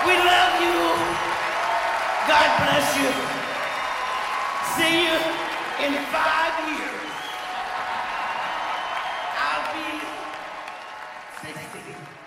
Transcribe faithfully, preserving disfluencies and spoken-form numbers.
We love you. God bless you. See you in five years. I'll be sixty.